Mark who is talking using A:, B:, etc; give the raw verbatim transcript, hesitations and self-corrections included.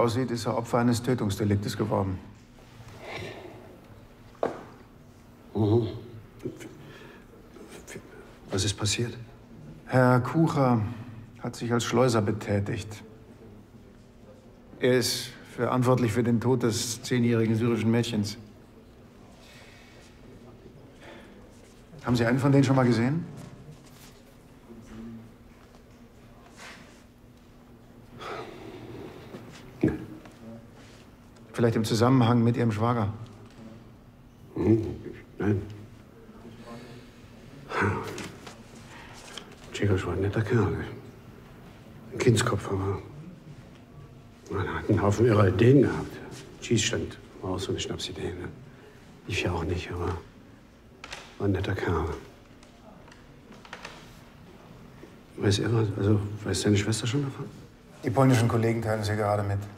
A: aussieht, ist er Opfer eines Tötungsdeliktes geworden.
B: Mhm. Was ist passiert?
A: Herr Kucher hat sich als Schleuser betätigt. Er ist verantwortlich für den Tod des zehnjährigen syrischen Mädchens. Haben Sie einen von denen schon mal gesehen?
B: Nein.
A: Vielleicht im Zusammenhang mit Ihrem Schwager?
B: Hm, nein. Tschegosch war ein netter Kerl. Ein Kindskopf, aber man hat einen Haufen irrer Ideen gehabt. Schießstand war auch so eine Schnapsidee. Ne? Ich ja auch nicht, aber war ein netter Kerl. Weiß er was? Also, weiß seine Schwester schon davon?
A: Die polnischen Kollegen teilen es ihr gerade mit.